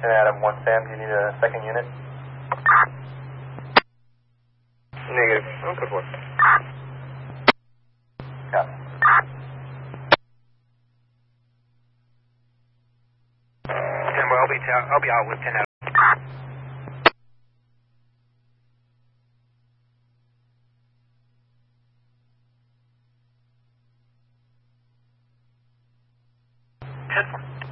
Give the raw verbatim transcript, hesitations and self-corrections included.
ten Adam, one Sam, do you need a second unit? Negative. Oh, good work. Copy. ten, well, I'll be, ta- I'll be out with ten Adam. ten four.